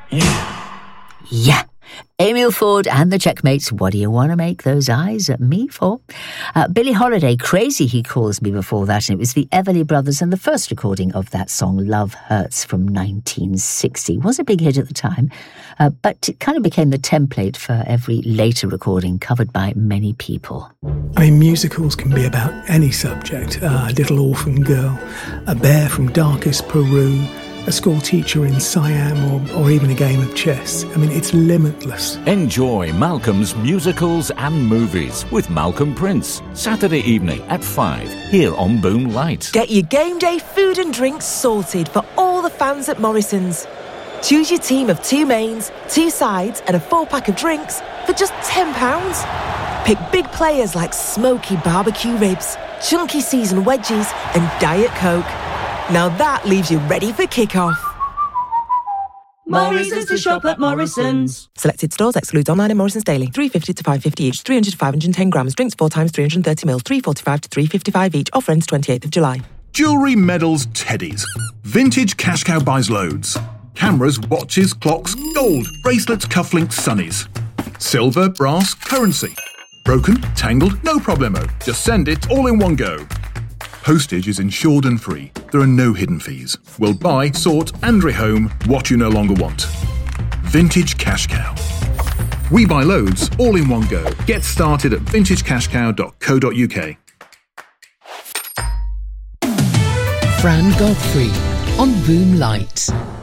Yeah. Emil Ford and the Checkmates, what do you want to make those eyes at me for? Billie Holiday, Crazy He Calls Me before that, and it was the Everly Brothers and the first recording of that song, Love Hurts, from 1960. It was a big hit at the time, but it kind of became the template for every later recording covered by many people. I mean, musicals can be about any subject. A little orphan girl, a bear from darkest Peru, a school teacher in Siam, or even a game of chess. I mean, it's limitless. Enjoy Malcolm's Musicals and Movies with Malcolm Prince, Saturday evening at 5, here on Boom Light. Get your game day food and drinks sorted for all the fans at Morrison's. Choose your team of 2 mains, 2 sides and a 4-pack of drinks for just £10. Pick big players like smoky barbecue ribs, chunky seasoned wedgies and Diet Coke. Now that leaves you ready for kick-off. Morrison's to shop at Morrison's. Selected stores excludes online and Morrison's daily. 350 to 550 each, 300 to 510 grams. Drinks 4 times 330 ml, 345 to 355 each. Offer ends 28th of July. Jewellery, medals, teddies. Vintage Cash Cow buys loads. Cameras, watches, clocks, gold, bracelets, cufflinks, sunnies. Silver, brass, currency. Broken, tangled, no problemo. Just send it all in one go. Postage is insured and free. There are no hidden fees. We'll buy, sort and rehome what you no longer want. Vintage Cash Cow. We buy loads, all in one go. Get started at vintagecashcow.co.uk. Fran Godfrey on Boom Light.